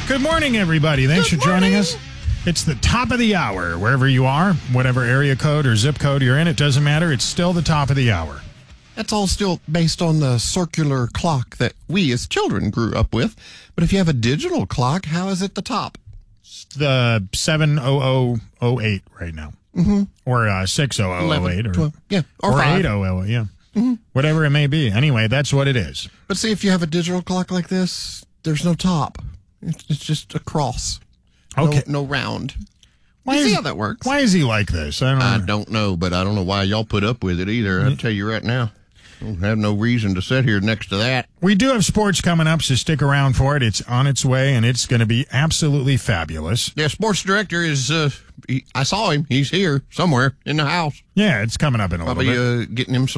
Good morning, everybody. Thanks for joining us. It's the top of the hour. Wherever you are, whatever area code or zip code you're in, it doesn't matter. It's still the top of the hour. That's all still based on the circular clock that we as children grew up with. But if you have a digital clock, how is it the top? It's the 7:00:08 right now. Mm-hmm. Or 6:00:08. Or 12, yeah. Or 8:00, yeah. Mm-hmm. Whatever it may be. Anyway, that's what it is. But see, if you have a digital clock like this, there's no top. It's just a cross. Okay. No round. Why See how that works? Why is he like this? I don't know, but I don't know why y'all put up with it either. I'll tell you right now. I don't have no reason to sit here next to that. We do have sports coming up, so stick around for it. It's on its way, and it's going to be absolutely fabulous. Yeah, sports director is, I saw him. He's here somewhere in the house. Yeah, it's coming up in a little bit. Probably getting him some